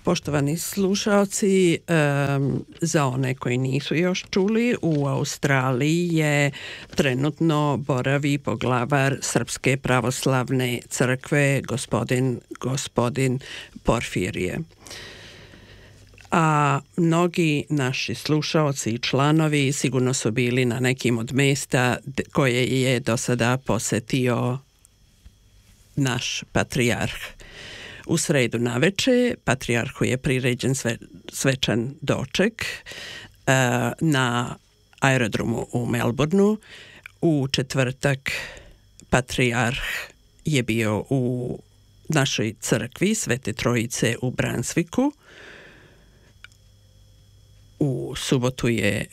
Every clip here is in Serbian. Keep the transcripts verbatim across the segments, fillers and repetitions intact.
Poštovani slušalci, um, za one koji nisu još čuli, u Australiji je trenutno boravi poglavar Srpske pravoslavne crkve, gospodin, gospodin Porfirije. A mnogi naši slušaoci i članovi sigurno su bili na nekim od mesta koje je do sada posetio naš patrijarh. U sredu naveče patrijarhu je priređen sve, svečan doček uh, na aerodromu u Melbourneu. U četvrtak patrijarh je bio u našoj crkvi Svete Trojice u Brunswicku. U subotu je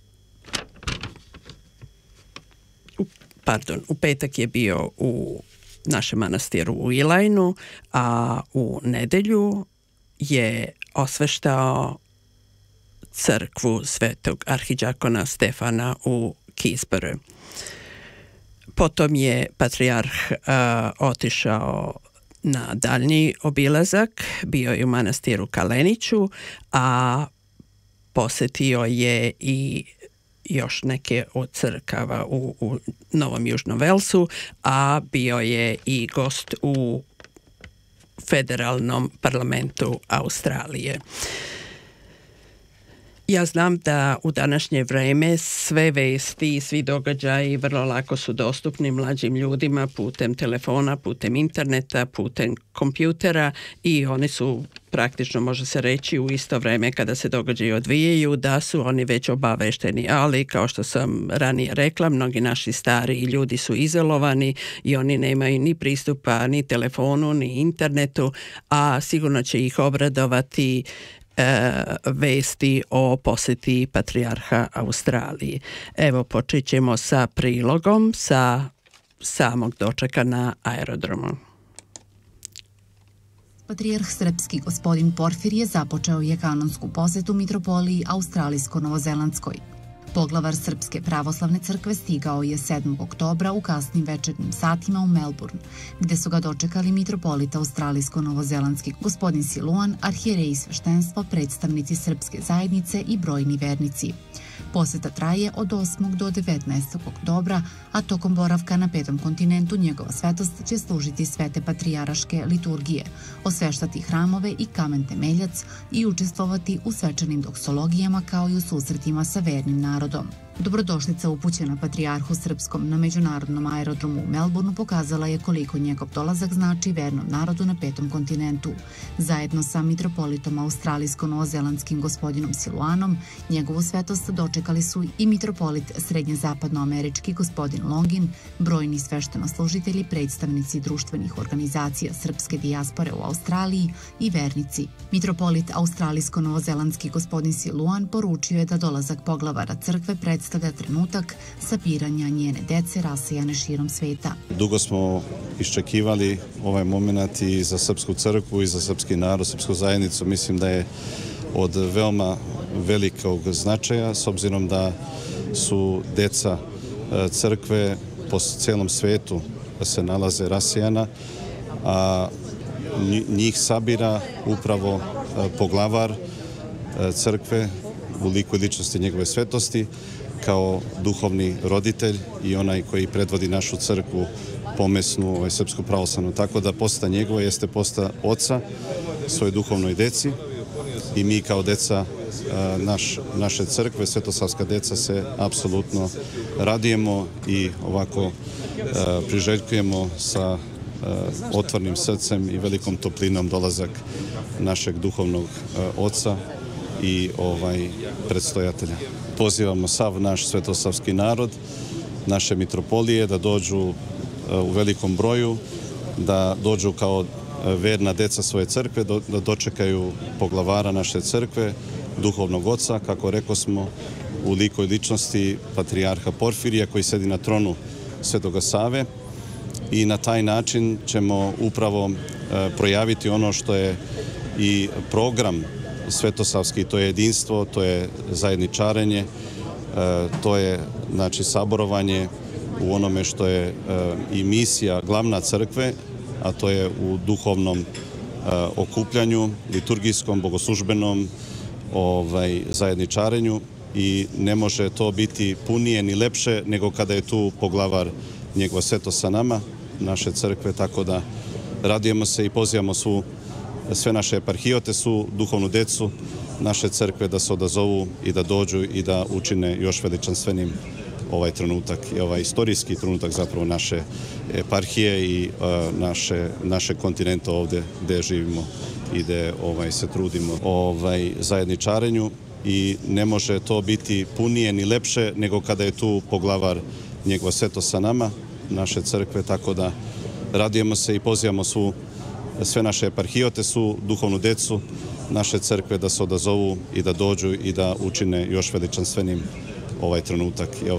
u, pardon, u petak je bio u našem manastiru u Ilajnu, a u nedelju je osveštao crkvu Svetog arhidžakona Stefana u Keysborough. Potom je patrijarh uh, otišao na daljnji obilazak, bio je u manastiru Kaleniću, a posetio je i još neke od crkava u, u Novom Južnom Velsu, a bio je i gost u federalnom parlamentu Australije. Ja znam da u današnje vreme sve vesti i svi događaji vrlo lako su dostupni mlađim ljudima putem telefona, putem interneta, putem kompjutera i oni su praktično, može se reći, u isto vreme kada se događaju odvijaju, da su oni već obavešteni. Ali, kao što sam ranije rekla, mnogi naši stari ljudi su izolovani i oni nemaju ni pristupa ni telefonu, ni internetu, a sigurno će ih obradovati vesti o posjeti patrijarha Australiji. Evo, počet ćemo sa prilogom sa samog dočeka na aerodromu. Patrijarh srpski gospodin Porfirije započeo je kanonsku posjetu mitropoliji Australijsko-Novozelandskoj. Poglavar Srpske pravoslavne crkve stigao je sedmog oktobra u kasnim večernjim satima u Melbourne, gde su ga dočekali mitropolita australijsko-novozelandski gospodin Siluan, arhijereji sveštenstva, predstavnici srpske zajednice i brojni vernici. Posjeta traje od osmog do devetnaestog oktobra, a tokom boravka na petom kontinentu njegova svetost će služiti svete patrijaraške liturgije, osveštati hramove i kamen temeljac i učestvovati u svečanim doksologijama kao i u susretima sa vernim narodom. Dobrodošlica upućena patrijarhu srpskom na međunarodnom aerodromu u Melbourneu pokazala je koliko njegov dolazak znači vernom narodu na petom kontinentu. Zajedno sa mitropolitom australijsko-novozelandskim gospodinom Siluanom, njegovu svetost dočekali su i mitropolit srednje-zapadnoamerički gospodin Longin, brojni sveštenoslužitelji, predstavnici društvenih organizacija srpske dijaspore u Australiji i vernici. Mitropolit australijsko-novozelandski gospodin Siluan poručio je da dolazak poglavara crkve predstavlja stavlja trenutak sabiranja njene dece rasejane širom sveta. Dugo smo iščekivali ovaj moment i za Srpsku crkvu i za srpski narod, srpsku zajednicu. Mislim da je od veoma velikog značaja, s obzirom da su deca crkve po celom svetu se nalaze rasejana, a njih sabira upravo poglavar crkve u liku i ličnosti njegove svetosti, kao duhovni roditelj i onaj koji predvodi našu crkvu pomesnu, ovaj, srpsku pravoslavnu. Tako da posta njegova jeste posta oca svoje duhovnoj deci i mi kao deca naš, naše crkve, svetosavska deca, se apsolutno radujemo i ovako priželjkujemo sa otvornim srcem i velikom toplinom dolazak našeg duhovnog oca i ovaj predstojatelja. Pozivamo sav naš svetosavski narod, naše mitropolije da dođu u velikom broju, da dođu kao verna deca svoje crkve, da dočekaju poglavara naše crkve, duhovnog oca, kako rekao smo, u liku i ličnosti patrijarha Porfirija koji sedi na tronu Svetoga Save, i na taj način ćemo upravo projaviti ono što je i program svetosavski, to je jedinstvo, to je zajedničarenje, to je, znači, saborovanje u onome što je i misija glavna crkve, a to je u duhovnom okupljanju, liturgijskom, bogoslužbenom ovaj, zajedničarenju i ne može to biti punije ni lepše nego kada je tu poglavar njegova svetost sa nama, naše crkve, tako da radujemo se i pozivamo svu, sve naše eparhijote, su duhovnu decu naše crkve da se odazovu i da dođu i da učine još veličanstvenim ovaj trenutak, ovaj istorijski trenutak zapravo naše eparhije i uh, naše, naše kontinenta ovdje gdje živimo i gdje ovaj, se trudimo ovaj, zajedničarenju i ne može to biti punije ni lepše nego kada je tu poglavar njegova svetost sa nama, naše crkve, tako da radujemo se i pozivamo svu, sve naše eparhijote, su duhovnu decu naše crkve da se odazovu i da dođu i da učine još veličanstvenim ovaj trenutak.